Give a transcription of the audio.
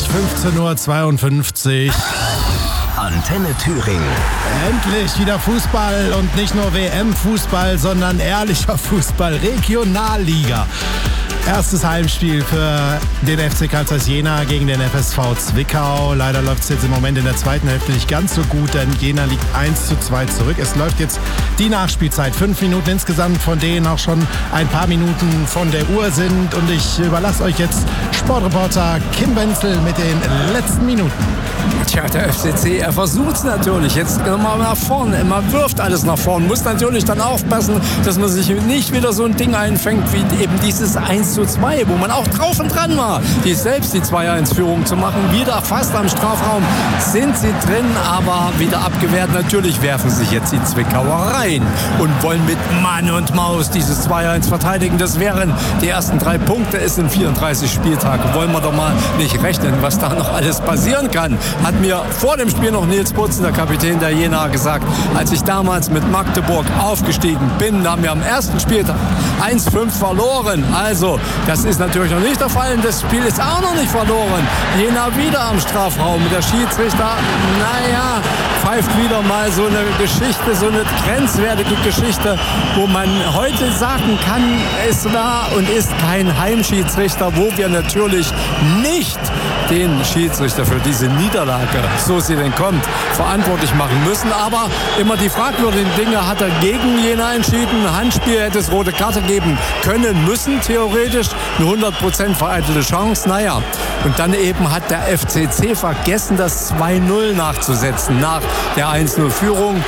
15:52 Uhr. Antenne Thüringen. Endlich wieder Fußball und nicht nur WM-Fußball, sondern ehrlicher Fußball, Regionalliga. Erstes Heimspiel für den FC Carl Zeiss Jena gegen den FSV Zwickau. Leider läuft es jetzt im Moment in der zweiten Hälfte nicht ganz so gut, denn Jena liegt 1:2 zurück. Es läuft jetzt die Nachspielzeit. 5 Minuten insgesamt, von denen auch schon ein paar Minuten von der Uhr sind. Und ich überlasse euch jetzt Sportreporter Kim Wenzel mit den letzten Minuten. Tja, der FCC, er versucht es natürlich. Jetzt mal nach vorne. Man wirft alles nach vorne. Muss natürlich dann aufpassen, dass man sich nicht wieder so ein Ding einfängt wie eben dieses 1:2, wo man auch drauf und dran war, selbst die 2-1-Führung zu machen. Wieder fast am Strafraum sind sie drin, aber wieder abgewehrt. Natürlich werfen sich jetzt die Zwickauer rein und wollen mit Mann und Maus dieses 2-1 verteidigen. Das wären die ersten 3 Punkte. Es sind 34 Spieltage. Wollen wir doch mal nicht rechnen, was da noch alles passieren kann. Hat mir vor dem Spiel noch Nils Butzen, der Kapitän der Jena, gesagt, als ich damals mit Magdeburg aufgestiegen bin, da haben wir am ersten Spieltag 1:5 verloren. Also, das ist natürlich noch nicht der Fall. Das Spiel ist auch noch nicht verloren. Jena wieder am Strafraum. Der Schiedsrichter, pfeift wieder mal so eine Geschichte, so eine grenzwertige Geschichte, wo man heute sagen kann, es war und ist kein Heimschiedsrichter, wo wir natürlich nicht den Schiedsrichter für diese Niederlage, so sie denn kommt, verantwortlich machen müssen. Aber immer die fragwürdigen Dinge hat er gegen Jena entschieden. Handspiel, hätte es rote Karte geben können, müssen theoretisch. Eine 100% vereitelte Chance. Und dann eben hat der FCC vergessen, das 2:0 nachzusetzen nach der 1:0-Führung.